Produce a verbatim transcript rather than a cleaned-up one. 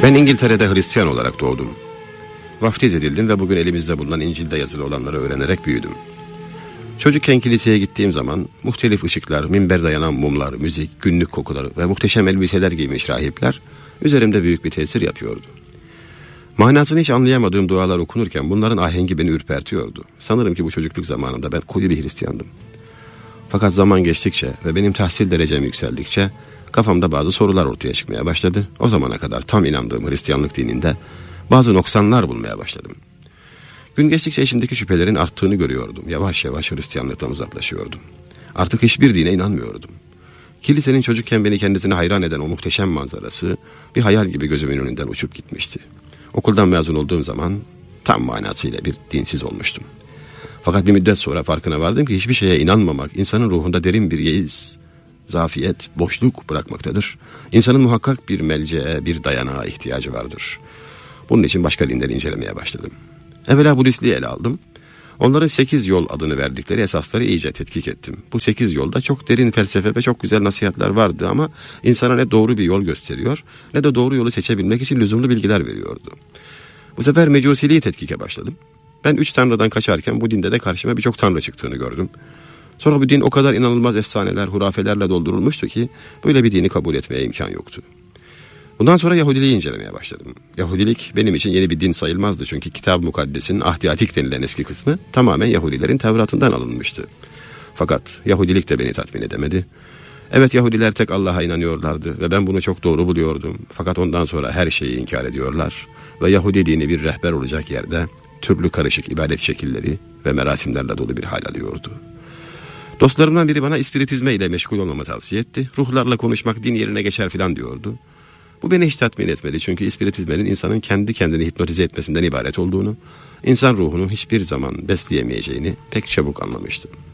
Ben İngiltere'de Hristiyan olarak doğdum. Vaftiz edildim ve bugün elimizde bulunan İncil'de yazılı olanları öğrenerek büyüdüm. Çocukken kiliseye gittiğim zaman muhtelif ışıklar, minber dayanan mumlar, müzik, günlük kokuları ve muhteşem elbiseler giymiş rahipler üzerimde büyük bir tesir yapıyordu. Manasını hiç anlayamadığım dualar okunurken bunların ahengi beni ürpertiyordu. Sanırım ki bu çocukluk zamanında ben koyu bir Hristiyandım. Fakat zaman geçtikçe ve benim tahsil derecem yükseldikçe kafamda bazı sorular ortaya çıkmaya başladı. O zamana kadar tam inandığım Hristiyanlık dininde bazı noksanlar bulmaya başladım. Gün geçtikçe içimdeki şüphelerin arttığını görüyordum. Yavaş yavaş Hristiyanlıktan uzaklaşıyordum. Artık hiçbir dine inanmıyordum. Kilisenin çocukken beni kendisine hayran eden o muhteşem manzarası bir hayal gibi gözümün önünden uçup gitmişti. Okuldan mezun olduğum zaman tam manasıyla bir dinsiz olmuştum. Fakat bir müddet sonra farkına vardım ki hiçbir şeye inanmamak insanın ruhunda derin bir yeis, zafiyet, boşluk bırakmaktadır. İnsanın muhakkak bir melceğe, bir dayanağa ihtiyacı vardır. Bunun için başka dinleri incelemeye başladım. Evvela Budistliği ele aldım. Onların sekiz yol adını verdikleri esasları iyice tetkik ettim. Bu sekiz yolda çok derin felsefe ve çok güzel nasihatler vardı ama insana ne doğru bir yol gösteriyor ne de doğru yolu seçebilmek için lüzumlu bilgiler veriyordu. Bu sefer Mecusiliği tetkike başladım. Ben üç tanrıdan kaçarken bu dinde de karşıma birçok tanrı çıktığını gördüm. Sonra bu din o kadar inanılmaz efsaneler, hurafelerle doldurulmuştu ki böyle bir dini kabul etmeye imkan yoktu. Bundan sonra Yahudiliği incelemeye başladım. Yahudilik benim için yeni bir din sayılmazdı çünkü Kitab-ı Mukaddes'in Ahdiyatik denilen eski kısmı tamamen Yahudilerin Tevrat'ından alınmıştı. Fakat Yahudilik de beni tatmin edemedi. Evet, Yahudiler tek Allah'a inanıyorlardı ve ben bunu çok doğru buluyordum. Fakat ondan sonra her şeyi inkar ediyorlar ve Yahudi dini bir rehber olacak yerde türlü karışık ibadet şekilleri ve merasimlerle dolu bir hal alıyordu. Dostlarımdan biri bana ispiritizme ile meşgul olmamı tavsiye etti. Ruhlarla konuşmak din yerine geçer filan diyordu. Bu beni hiç tatmin etmedi çünkü ispiritizmenin insanın kendi kendini hipnotize etmesinden ibaret olduğunu, insan ruhunu hiçbir zaman besleyemeyeceğini pek çabuk anlamıştım.